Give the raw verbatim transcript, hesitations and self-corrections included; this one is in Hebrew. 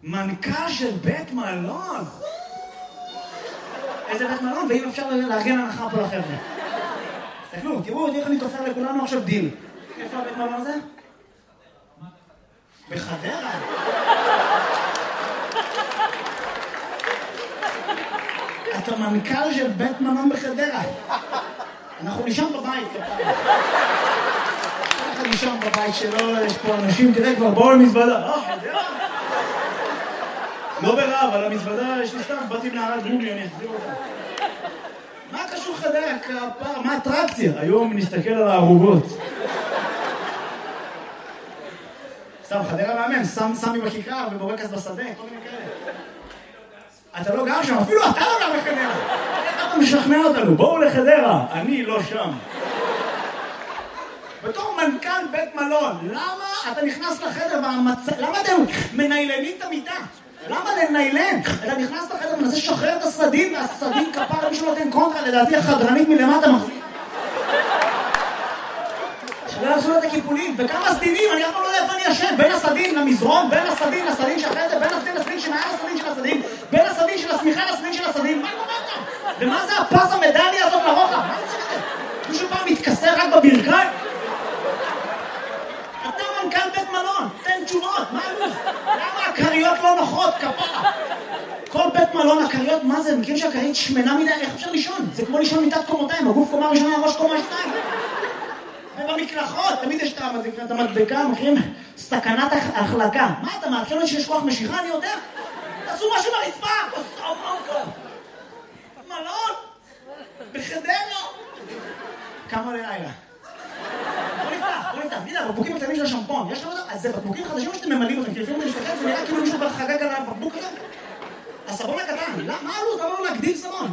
מנכ"ל של בית מלון. איזה בית מלון, ואם אפשר לארגן הנחה פה לחבר'ה. תסתכלו, תראו, איך אני תופר לכולנו עכשיו דיל. איפה הבית מלון הזה? בחדרה. אתה מנכ"ל של בית מלון בחדרה. אנחנו נשאם בבית. אנחנו נשאם בבית שלו, יש פה אנשים, תראה כבר, בואו למזוודה. אה, חדרה? לא ברע, אבל המזוודה יש לי סתם, באתי מנערת גוגלי, אני אחזיר אותה. מה קשור חדרה? כפר, מה האטרקציה? היום נסתכל על הערוגות. סתם, חדרה מאמן, סמי בכיכר ובורקס בשדה, כל מיני כאלה. אתה לא גר שם, אפילו אתה לא גר בחדרה. איך אתה משכנע אותנו? בואו לחדרה, אני לא שם. בתור מנכ"ל בית מלון, למה אתה נכנס לחדר והמצ... למה אתם מניילנים את המיטה? למה לניילן? אתה נכנס לחדר ומנסה לשחרר את הסדין, והסדין כפר מישהו נותן קונטרה, לדעתי החדרנית מלמטה מחזיק. שלא יעשו לו את הקיפולים, וכמה סדינים, אני אף פעם לא יודע איפה אני ישן, בין הסדין למזרון, בין הסדין לסדין שאחרי זה, בין הסדין לסדין שמעל הסדין של הסדין, בין הסדין של השמיכה לסדין של הסדין, מה קורה כאן? ומה זה הפס המדליה הזאת לרוחב? מה זה שזה? מישהו פעם מתכסה רק בברכיים? אתה מנכ"ל בית מלון, תן תשובות, מה הלו"ז? למה הקריות לא נוחות, כפרה? כל בית מלון, הקריות, מה זה? מכירים שהקרית שמנה מדי, איך אפשר לישון? זה כמו לישון מיטת קומותיים, הגוף קומה ראשונה, הראש קומה שתיים. ובמקלחות, תמיד יש את המדבקה, מכירים? סכנת החלקה. מה אתה מאפשר לי שיש כוח משיכה? אני יודע. תעשו משהו ברצפה, תעשו מונקו. מלון? בחדרה? כמה לילה? בוא נפתח, בוא נפתח. תגיד, הבקבוקים הקטנים של השמפון, יש לך אותם? אז זה בקבוקים חדשים שאתם ממלאים אותם, כי לפעמים אתה מסתכל, זה נראה כאילו מישהו חגג על הבקבוק הזה. הסבון הקטן, מה עלות? למה לא להגדיל סבון?